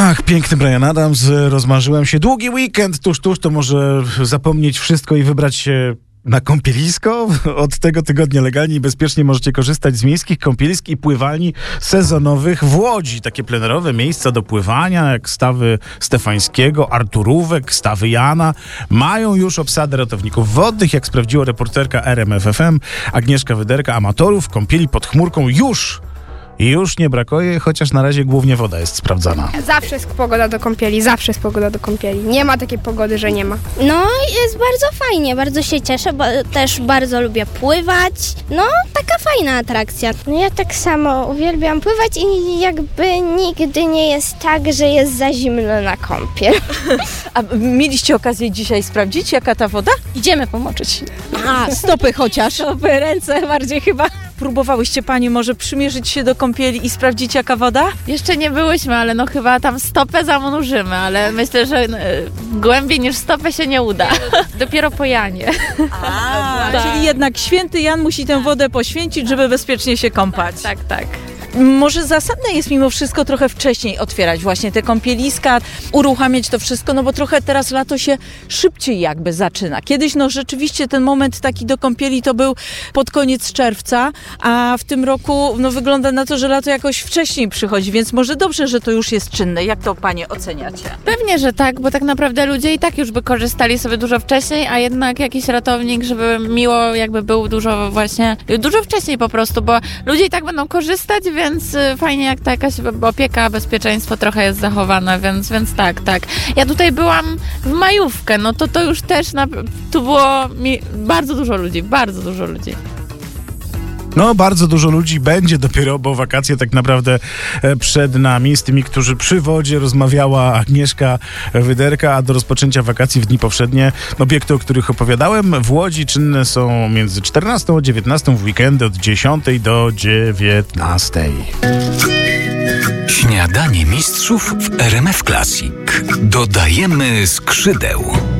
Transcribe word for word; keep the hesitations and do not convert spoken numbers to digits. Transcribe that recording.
Ach, piękny Bryan Adams, rozmarzyłem się. Długi weekend, tuż, tuż, to może zapomnieć wszystko i wybrać się na kąpielisko. Od tego tygodnia legalnie i bezpiecznie możecie korzystać z miejskich kąpielisk i pływalni sezonowych w Łodzi. Takie plenerowe miejsca do pływania, jak stawy Stefańskiego, Arturówek, stawy Jana, mają już obsadę ratowników wodnych. Jak sprawdziła reporterka R M F F M Agnieszka Wyderka, amatorów kąpieli pod chmurką już I już nie brakuje, chociaż na razie głównie woda jest sprawdzana. Zawsze jest pogoda do kąpieli, zawsze jest pogoda do kąpieli. Nie ma takiej pogody, że nie ma. No, jest bardzo fajnie, bardzo się cieszę, bo też bardzo lubię pływać. No, taka fajna atrakcja. No ja tak samo uwielbiam pływać i jakby nigdy nie jest tak, że jest za zimno na kąpiel. A mieliście okazję dzisiaj sprawdzić, jaka ta woda? Idziemy pomoczyć. A, stopy chociaż. Stopy, ręce bardziej chyba. Próbowałyście Panie może przymierzyć się do kąpieli i sprawdzić, jaka woda? Jeszcze nie byłyśmy, ale no chyba tam stopę zanurzymy, ale myślę, że y, głębiej niż stopę się nie uda. Dopiero po Janie. A, tak. Czyli jednak święty Jan musi tę wodę poświęcić, żeby bezpiecznie się kąpać. Tak, tak. Może zasadne jest mimo wszystko trochę wcześniej otwierać właśnie te kąpieliska, uruchamiać to wszystko, no bo trochę teraz lato się szybciej jakby zaczyna. Kiedyś no rzeczywiście ten moment taki do kąpieli to był pod koniec czerwca, a w tym roku no wygląda na to, że lato jakoś wcześniej przychodzi, więc może dobrze, że to już jest czynne. Jak to Panie oceniacie? Pewnie, że tak, bo tak naprawdę ludzie i tak już by korzystali sobie dużo wcześniej, a jednak jakiś ratownik, żeby miło jakby był dużo właśnie, dużo wcześniej po prostu, bo ludzie i tak będą korzystać, więc Więc fajnie, jak ta jakaś opieka, bezpieczeństwo trochę jest zachowane, więc, więc tak, tak. Ja tutaj byłam w majówkę, no to to już też, na, tu było mi bardzo dużo ludzi, bardzo dużo ludzi. No, bardzo dużo ludzi będzie dopiero, bo wakacje tak naprawdę przed nami. Z tymi, którzy przy wodzie rozmawiała Agnieszka Wyderka, a do rozpoczęcia wakacji w dni powszednie obiekty, o których opowiadałem, w Łodzi czynne są między czternastą a dziewiętnastą, w weekendy od dziesiątej do dziewiętnastej. Śniadanie mistrzów w R M F Classic. Dodajemy skrzydeł.